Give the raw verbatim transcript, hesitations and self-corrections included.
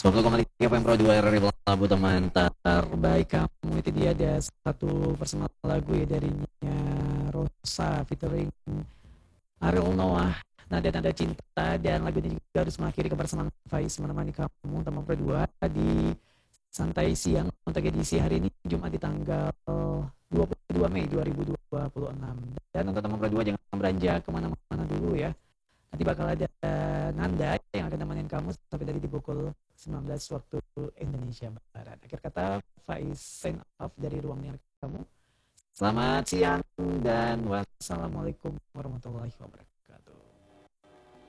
seratus koma tiga F M Pro dua R R I Labu teman terbaik kamu. Itu dia ada satu personal lagu ya darinya Rosa featuring Ariel Noah, nada-nada cinta, dan lagu ini juga harus mengakhiri kebersamaan Faiz menemani kamu teman Pro dua di santai siang untuk edisi hari ini Jumat di tanggal dua puluh dua Mei dua ribu dua puluh enam. Dan untuk teman Pro dua jangan beranjak kemana-mana dulu ya. Nanti bakal ada Nanda yang akan nemenin kamu sampai dari di pukul sembilan belas waktu Indonesia Barat. Akhir kata, Faiz sign off dari ruang niat kamu. Selamat siang dan wassalamualaikum warahmatullahi wabarakatuh.